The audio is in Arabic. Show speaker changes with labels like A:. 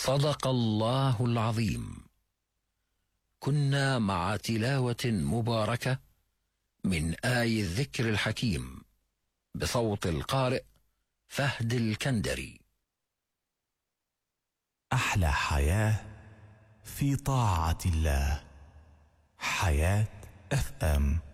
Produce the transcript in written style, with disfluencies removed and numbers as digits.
A: صدق الله العظيم. كنا مع تلاوة مباركة من آي الذكر الحكيم بصوت القارئ فهد الكندري.
B: أحلى حياة في طاعة الله. حياة FM.